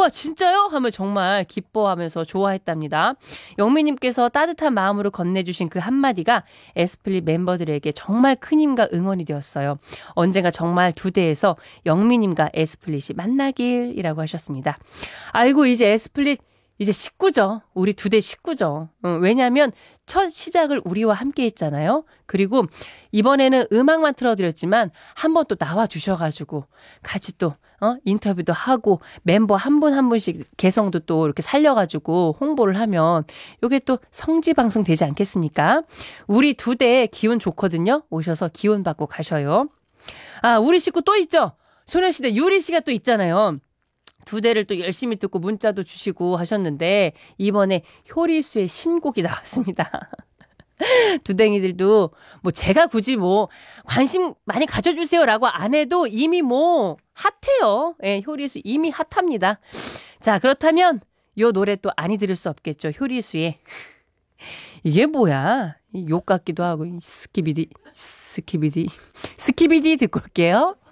우와 진짜요? 하면 정말 기뻐하면서 좋아했답니다. 영미님께서 따뜻한 마음으로 건네주신 그 한마디가 에스플릿 멤버들에게 정말 큰 힘과 응원이 되었어요. 언젠가 정말 두 대에서 영미님과 에스플릿이 만나길이라고 하셨습니다. 아이고 이제 에스플릿 이제 식구죠. 우리 두 대 식구죠. 왜냐하면 첫 시작을 우리와 함께 했잖아요. 그리고 이번에는 음악만 틀어드렸지만 한 번 또 나와주셔가지고 같이 또 인터뷰도 하고 멤버 한 분 한 분씩 개성도 또 이렇게 살려가지고 홍보를 하면 이게 또 성지방송 되지 않겠습니까? 우리 두 대 기운 좋거든요. 오셔서 기운 받고 가셔요. 아, 우리 식구 또 있죠? 소녀시대 유리 씨가 또 있잖아요. 두 대를 또 열심히 듣고 문자도 주시고 하셨는데 이번에 효리수의 신곡이 나왔습니다. 두댕이들도 뭐 제가 굳이 뭐 관심 많이 가져주세요라고 안 해도 이미 뭐 핫해요. 예, 효리수 이미 핫합니다. 자, 그렇다면 요 노래 또 아니 들을 수 없겠죠. 효리수의 이게 뭐야? 욕 같기도 하고 스키비디 듣고 올게요.